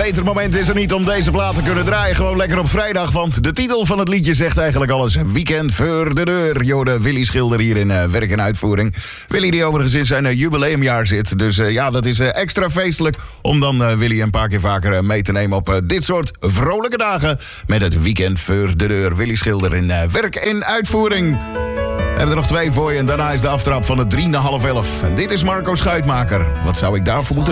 beter moment is er niet om deze plaat te kunnen draaien. Gewoon lekker op vrijdag, want de titel van het liedje zegt eigenlijk alles. Weekend voor de deur. Jode Willy Schilder hier in werk en uitvoering. Willy die overigens in zijn jubileumjaar zit. Dus ja, dat is extra feestelijk om dan Willy een paar keer vaker mee te nemen op dit soort vrolijke dagen. Met het Weekend voor de deur. Willy Schilder in werk en uitvoering. We hebben er nog 2 voor je en daarna is de aftrap van het 10:45. En dit is Marco Schuitmaker. Wat zou ik daarvoor moeten